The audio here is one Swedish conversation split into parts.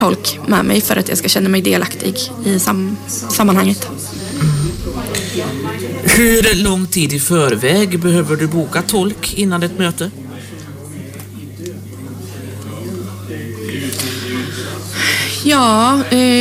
tolk med mig för att jag ska känna mig delaktig i sammanhanget. Hur lång tid i förväg behöver du boka tolk innan ett möte? Ja,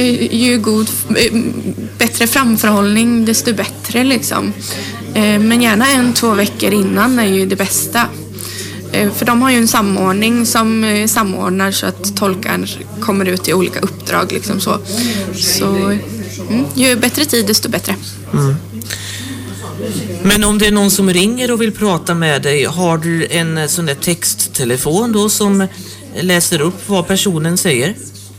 bättre framförhållning desto bättre liksom. Men gärna 1-2 veckor innan är ju det bästa. För de har ju en samordning som samordnar så att tolkar kommer ut i olika uppdrag liksom så. Så ju bättre tid desto bättre. Mm. Men om det är någon som ringer och vill prata med dig, har du en sån där texttelefon då som läser upp vad personen säger?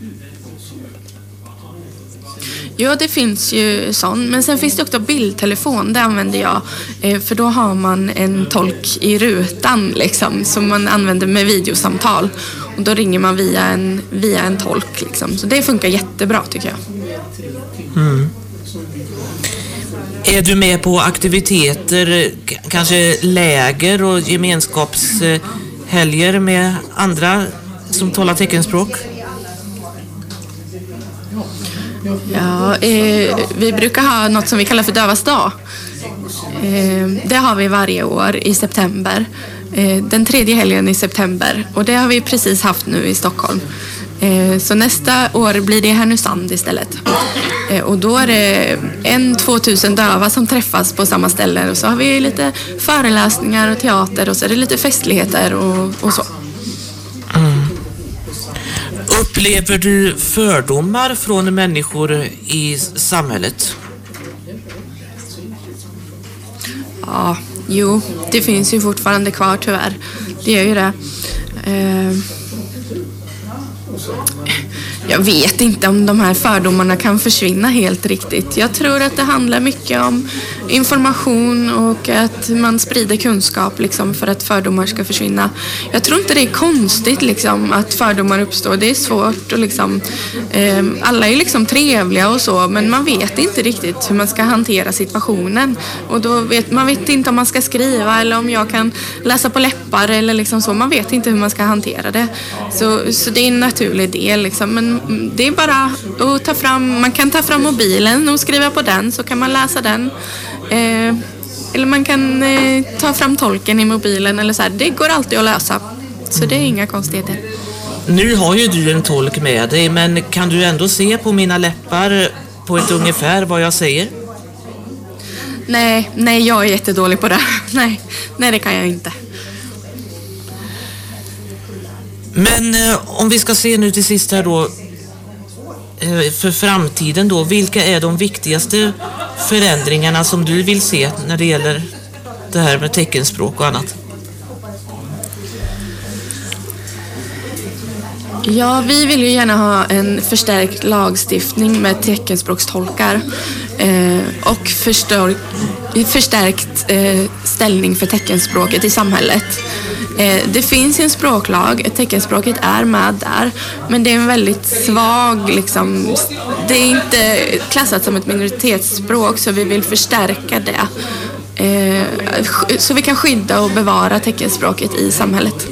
Ja, det finns ju sån. Men sen finns det också bildtelefon. Det använder jag. För då har man en tolk i rutan liksom, som man använder med videosamtal. Och då ringer man via en tolk liksom. Så det funkar jättebra tycker jag. Mm. Är du med på aktiviteter, kanske läger och gemenskapshelger med andra som talar teckenspråk? Ja, vi brukar ha något som vi kallar för Dövas dag. Det har vi varje år i september. Den 3:e helgen i september. Och det har vi precis haft nu i Stockholm. Så nästa år blir det i Härnösand istället. Och då är det 1-2 000 döva som träffas på samma ställe. Och så har vi lite föreläsningar och teater och så är det lite festligheter och så. Mm. Upplever du fördomar från människor i samhället? Ja, jo, det finns ju fortfarande kvar tyvärr. Det gör ju det. Jag vet inte om de här fördomarna kan försvinna helt riktigt. Jag tror att det handlar mycket om information och att man sprider kunskap liksom, för att fördomar ska försvinna. Jag tror inte det är konstigt liksom, att fördomar uppstår. Det är svårt och liksom, alla är liksom trevliga och så, men man vet inte riktigt hur man ska hantera situationen. Och då man vet inte om man ska skriva eller om jag kan läsa på läppar eller liksom så. Man vet inte hur man ska hantera det. Så det är en naturlig del liksom. Men det är bara att ta fram, man kan ta fram mobilen och skriva på den så kan man läsa den. Eller man kan ta fram tolken i mobilen eller så här. Det går alltid att lösa. Så det är inga konstigheter. Nu har ju du en tolk med dig, men kan du ändå se på mina läppar på ett ungefär vad jag säger? Nej, jag är jättedålig på det. Nej, det kan jag inte. Men om vi ska se nu till sist här då, för framtiden då, vilka är de viktigaste förändringarna som du vill se när det gäller det här med teckenspråk och annat? Ja, vi vill ju gärna ha en förstärkt lagstiftning med teckenspråkstolkar och förstärkt ställning för teckenspråket i samhället. Det finns en språklag, teckenspråket är med där, men det är en väldigt svag liksom, det är inte klassat som ett minoritetsspråk, så vi vill förstärka det så vi kan skydda och bevara teckenspråket i samhället.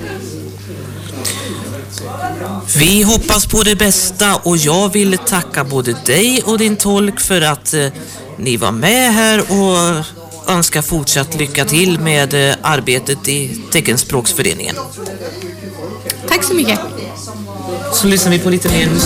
Vi hoppas på det bästa och jag vill tacka både dig och din tolk för att ni var med här och önskar fortsatt lycka till med arbetet i Teckenspråksföreningen. Tack så mycket. Så lyssnar vi på lite mer musik.